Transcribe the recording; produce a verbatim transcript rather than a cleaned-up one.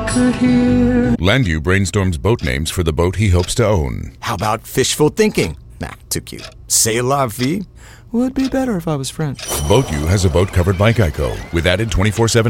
could hear. Landu brainstorms boat names for the boat he hopes to own. How about fishful thinking? Nah, too cute. C'est la vie would be better if I was French. Boat U has a boat covered by Geico with added twenty-four seven